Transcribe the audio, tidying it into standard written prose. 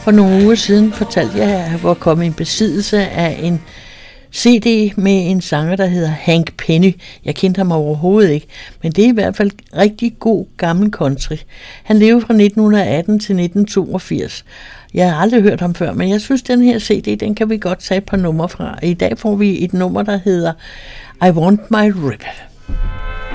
For nogle uger siden fortalte jeg, at jeg var kommet i besiddelse af en CD med en sanger, der hedder Hank Penny. Jeg kendte ham overhovedet ikke, men det er i hvert fald rigtig god gammel country. Han levede fra 1918 til 1982. Jeg har aldrig hørt ham før, men jeg synes, den her CD, den kan vi godt tage et par numre fra. I dag får vi et nummer, der hedder I Want My Ribbit.